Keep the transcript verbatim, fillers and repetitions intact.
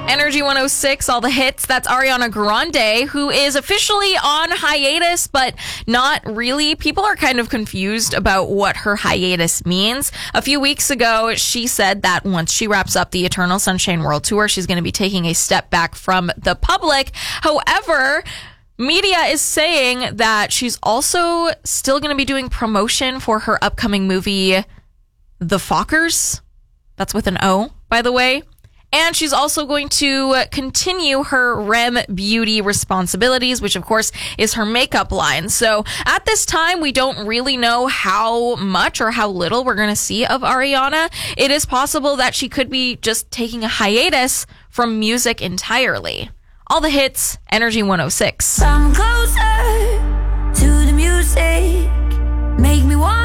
Energy one oh six, all the hits. That's Ariana Grande, who is officially on hiatus, but not really. People are kind of confused about what her hiatus means. A few weeks ago, she said that once she wraps up the Eternal Sunshine World Tour, she's going to be taking a step back from the public. However, media is saying that she's also still going to be doing promotion for her upcoming movie, The Fockers. That's with an O, by the way. And she's also going to continue her R E M beauty responsibilities, which of course is her makeup line. So at this time, we don't really know how much or how little we're going to see of Ariana. It is possible that she could be just taking a hiatus from music entirely. All the hits, Energy one oh six. Come closer to the music, make me want